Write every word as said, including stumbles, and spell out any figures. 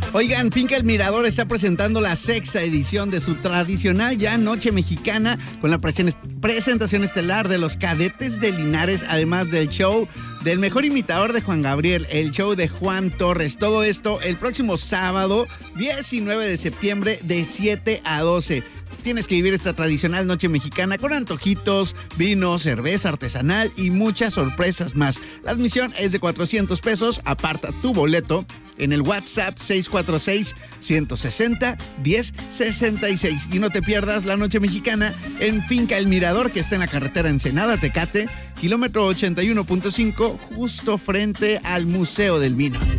Oigan, Finca El Mirador está presentando la sexta edición de su tradicional ya Noche Mexicana con la presen- presentación estelar de los Cadetes de Linares, además del show del mejor imitador de Juan Gabriel, el show de Juan Torres. Todo esto el próximo sábado, diecinueve de septiembre, de siete a doce. Tienes que vivir esta tradicional noche mexicana con antojitos, vino, cerveza artesanal y muchas sorpresas más. La admisión es de cuatrocientos pesos. Aparta tu boleto en el WhatsApp seis cuatro seis, uno seis cero, uno cero seis seis. Y no te pierdas la noche mexicana en Finca El Mirador, que está en la carretera Ensenada-Tecate, kilómetro ochenta y uno punto cinco, justo frente al Museo del Vino.